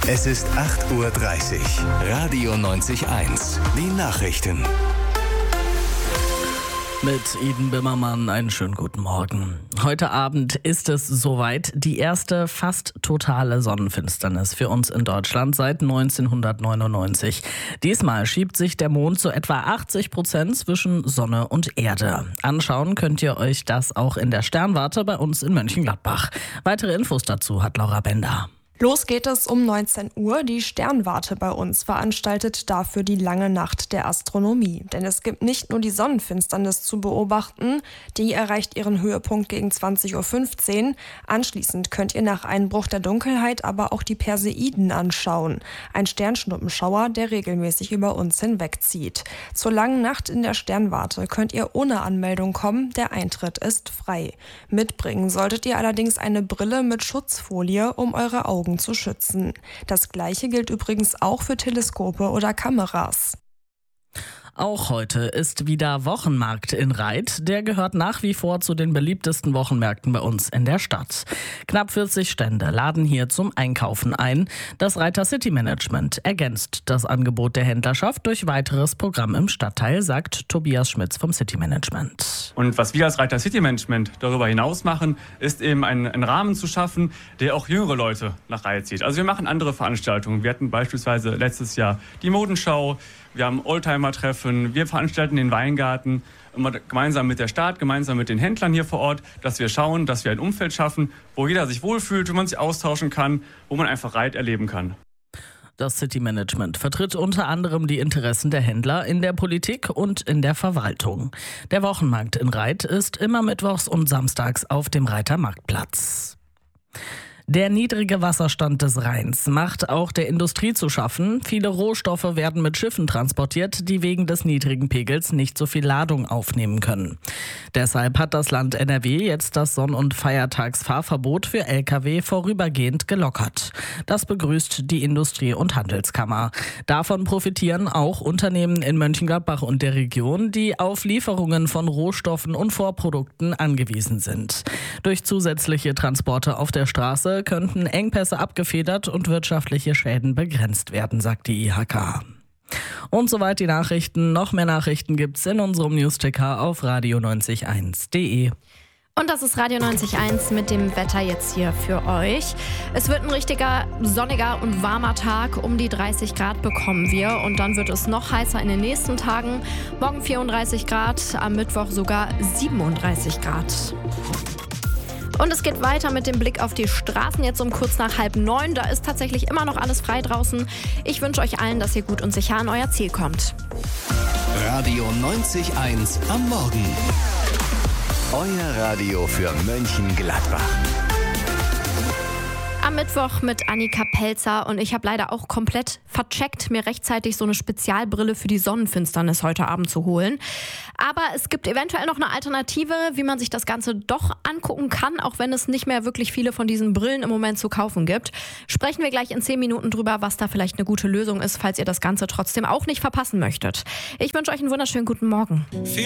Es ist 8:30 Uhr. Radio 90.1. Die Nachrichten. Mit Iden Bimmermann einen schönen guten Morgen. Heute Abend ist es soweit, die erste fast totale Sonnenfinsternis für uns in Deutschland seit 1999. Diesmal schiebt sich der Mond zu etwa 80% zwischen Sonne und Erde. Anschauen könnt ihr euch das auch in der Sternwarte bei uns in Mönchengladbach. Weitere Infos dazu hat Laura Bender. Los geht es um 19 Uhr. Die Sternwarte bei uns veranstaltet dafür die lange Nacht der Astronomie. Denn es gibt nicht nur die Sonnenfinsternis zu beobachten, die erreicht ihren Höhepunkt gegen 20:15 Uhr. Anschließend könnt ihr nach Einbruch der Dunkelheit aber auch die Perseiden anschauen. Ein Sternschnuppenschauer, der regelmäßig über uns hinwegzieht. Zur langen Nacht in der Sternwarte könnt ihr ohne Anmeldung kommen. Der Eintritt ist frei. Mitbringen solltet ihr allerdings eine Brille mit Schutzfolie, um eure Augen zu schützen. Das Gleiche gilt übrigens auch für Teleskope oder Kameras. Auch heute ist wieder Wochenmarkt in Reit. Der gehört nach wie vor zu den beliebtesten Wochenmärkten bei uns in der Stadt. Knapp 40 Stände laden hier zum Einkaufen ein. Das Reiter City Management ergänzt das Angebot der Händlerschaft durch weiteres Programm im Stadtteil, sagt Tobias Schmitz vom City Management. Und was wir als Reiter City Management darüber hinaus machen, ist eben einen Rahmen zu schaffen, der auch jüngere Leute nach Reit zieht. Also wir machen andere Veranstaltungen. Wir hatten beispielsweise letztes Jahr die Modenschau, wir haben Oldtimer-Treffen, wir veranstalten den Weingarten, immer gemeinsam mit der Stadt, gemeinsam mit den Händlern hier vor Ort, dass wir schauen, dass wir ein Umfeld schaffen, wo jeder sich wohlfühlt, wo man sich austauschen kann, wo man einfach Reit erleben kann. Das City Management vertritt unter anderem die Interessen der Händler in der Politik und in der Verwaltung. Der Wochenmarkt in Reit ist immer mittwochs und samstags auf dem Reiter Marktplatz. Der niedrige Wasserstand des Rheins macht auch der Industrie zu schaffen. Viele Rohstoffe werden mit Schiffen transportiert, die wegen des niedrigen Pegels nicht so viel Ladung aufnehmen können. Deshalb hat das Land NRW jetzt das Sonn- und Feiertagsfahrverbot für Lkw vorübergehend gelockert. Das begrüßt die Industrie- und Handelskammer. Davon profitieren auch Unternehmen in Mönchengladbach und der Region, die auf Lieferungen von Rohstoffen und Vorprodukten angewiesen sind. Durch zusätzliche Transporte auf der Straße könnten Engpässe abgefedert und wirtschaftliche Schäden begrenzt werden, sagt die IHK. Und soweit die Nachrichten. Noch mehr Nachrichten gibt's in unserem Newsticker auf radio901.de. Und das ist Radio 90.1 mit dem Wetter jetzt hier für euch. Es wird ein richtiger sonniger und warmer Tag. Um die 30 Grad bekommen wir. Und dann wird es noch heißer in den nächsten Tagen. Morgen 34 Grad, am Mittwoch sogar 37 Grad. Und es geht weiter mit dem Blick auf die Straßen jetzt um kurz nach 8:30. Da ist tatsächlich immer noch alles frei draußen. Ich wünsche euch allen, dass ihr gut und sicher an euer Ziel kommt. Radio 90.1 am Morgen. Euer Radio für Mönchengladbach. Am Mittwoch mit Annika Pelzer und ich habe leider auch komplett vercheckt, mir rechtzeitig so eine Spezialbrille für die Sonnenfinsternis heute Abend zu holen. Aber es gibt eventuell noch eine Alternative, wie man sich das Ganze doch angucken kann, auch wenn es nicht mehr wirklich viele von diesen Brillen im Moment zu kaufen gibt. Sprechen wir gleich in 10 Minuten drüber, was da vielleicht eine gute Lösung ist, falls ihr das Ganze trotzdem auch nicht verpassen möchtet. Ich wünsche euch einen wunderschönen guten Morgen.